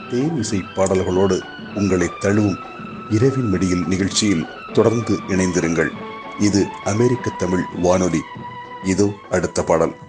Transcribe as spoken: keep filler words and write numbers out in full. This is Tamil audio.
தேன் இசை பாடல்களோடு உங்களை தழுவும் இரவின் மடியில் நிகழ்ச்சியில் தொடர்ந்து இணைந்திருங்கள். இது அமெரிக்க தமிழ் வானொலி. இதோ அடுத்த பாடல்.